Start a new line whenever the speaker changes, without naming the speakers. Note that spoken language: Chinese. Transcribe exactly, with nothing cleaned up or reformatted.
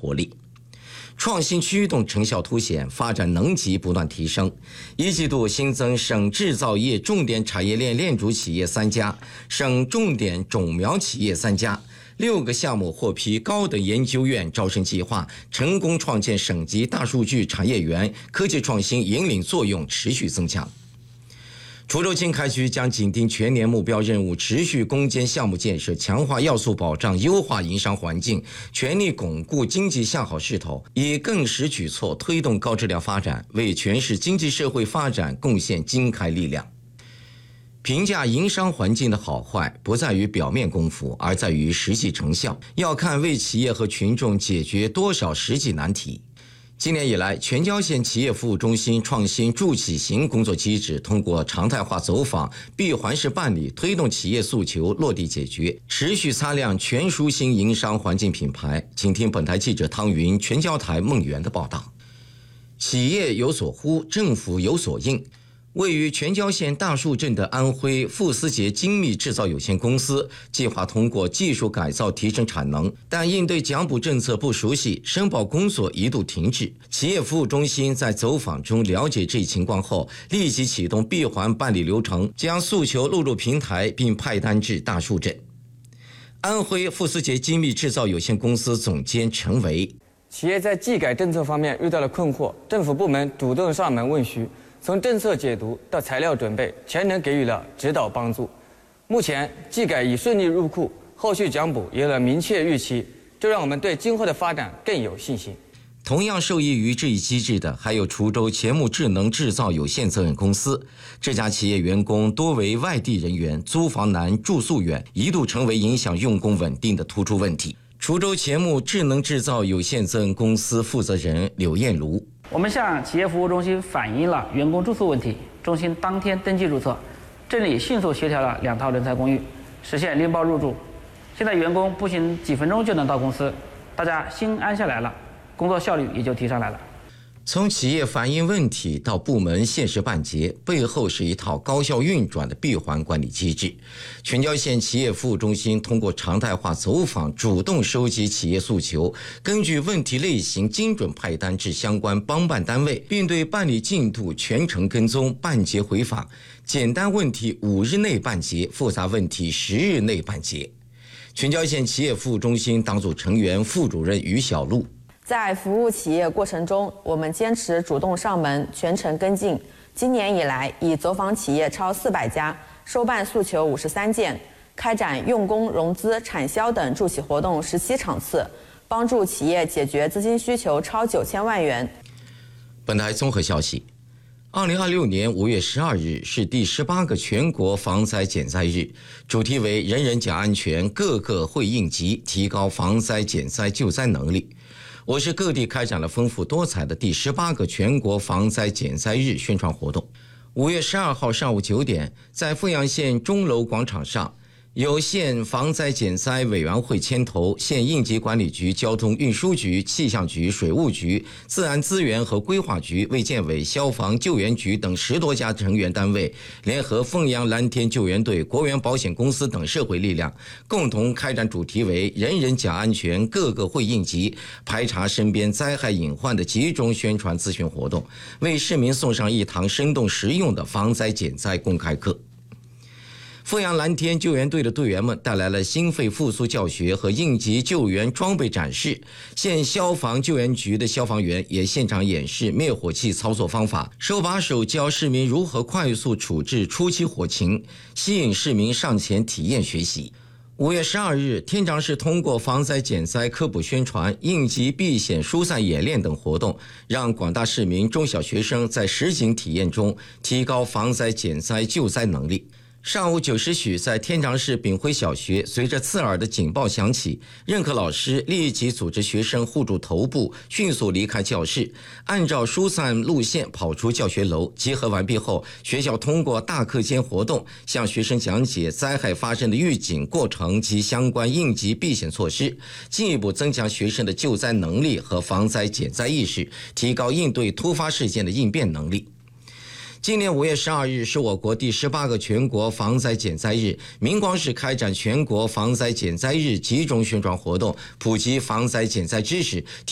活力。创新驱动成效凸显，发展能级不断提升。一季度新增省制造业重点产业链链主企业三家，省重点种苗企业三家。六个项目获批高等研究院招生计划，成功创建省级大数据产业园，科技创新引领作用持续增强。滁州经开局将紧盯全年目标任务，持续攻坚项目建设，强化要素保障，优化营商环境，全力巩固经济向好势头，以更实举措推动高质量发展，为全市经济社会发展贡献经开力量。评价营商环境的好坏，不在于表面功夫，而在于实际成效，要看为企业和群众解决多少实际难题。今年以来，全椒县企业服务中心创新助企行工作机制通过常态化走访、闭环式办理，推动企业诉求落地解决，持续擦亮全舒心营商环境品牌。请听本台记者汤云、全椒台孟源的报道。企业有所呼，政府有所应。位于全椒县大树镇的安徽富思杰精密制造有限公司计划通过技术改造提升产能，但应对奖补政策不熟悉，申报工作一度停滞。企业服务中心在走访中了解这一情况后，立即启动闭环办理流程，将诉求录入平台并派单至大树镇。安徽富思杰精密制造有限公司总监陈维：
企业在技改政策方面遇到了困惑，政府部门主动上门问询，从政策解读到材料准备，全能给予了指导帮助。目前技改已顺利入库，后续奖补也有了明确预期，这让我们对今后的发展更有信心。
同样受益于这一机制的还有滁州钱木智能制造有限责任公司。这家企业员工多为外地人员，租房难、住宿远，一度成为影响用工稳定的突出问题。滁州钱木智能制造有限责任公司负责人柳艳茹：
我们向企业服务中心反映了员工住宿问题，中心当天登记注册，镇里迅速协调了两套人才公寓，实现拎包入住。现在员工步行几分钟就能到公司，大家心安下来了，工作效率也就提上来了。
从企业反映问题到部门现实办结，背后是一套高效运转的闭环管理机制。全椒县企业服务中心通过常态化走访，主动收集企业诉求，根据问题类型精准派单至相关帮办单位，并对办理进度全程跟踪，办结回访。简单问题五日内办结，复杂问题十日内办结。全椒县企业服务中心党组成员、副主任于小璐：
在服务企业过程中，我们坚持主动上门，全程跟进。今年以来，已走访企业超四百家，收办诉求五十三件，开展用工、融资、产销等助企活动十七场次，帮助企业解决资金需求超九千万元。
本台综合消息：二零二六年五月十二日是第十八个全国防灾减灾日，主题为“人人讲安全，个个会应急，提高防灾减灾救灾能力”。我市各地开展了丰富多彩的第十八个全国防灾减灾日宣传活动。五月十二号上午九点，在富阳县钟楼广场上，由县防灾减灾委员会牵头，县应急管理局、交通运输局、气象局、水务局、自然资源和规划局、卫健委、消防救援局等十多家成员单位，联合凤阳蓝天救援队、国源保险公司等社会力量，共同开展主题为“人人讲安全，个个会应急”，排查身边灾害隐患的集中宣传咨询活动，为市民送上一堂生动实用的防灾减灾公开课。凤阳蓝天救援队的队员们带来了心肺复苏教学和应急救援装备展示，县消防救援局的消防员也现场演示灭火器操作方法，手把手教市民如何快速处置初期火情，吸引市民上前体验学习。五月十二日，天长市通过防灾减灾科普宣传、应急避险疏散演练等活动，让广大市民、中小学生在实景体验中提高防灾减灾救灾能力。上午九时许，在天长市秉辉小学，随着刺耳的警报响起，任课老师立即组织学生护住头部，迅速离开教室，按照疏散路线跑出教学楼。集合完毕后，学校通过大课间活动，向学生讲解灾害发生的预警过程及相关应急避险措施，进一步增强学生的救灾能力和防灾减灾意识，提高应对突发事件的应变能力。今年五月十二日是我国第十八个全国防灾减灾日，明光市开展全国防灾减灾日集中宣传活动，普及防灾减灾知识，